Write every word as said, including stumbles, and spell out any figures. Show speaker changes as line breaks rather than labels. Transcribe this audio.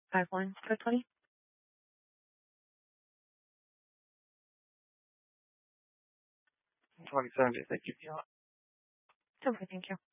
five one for twenty.
twenty seventy. Thank you.
Okay, thank you.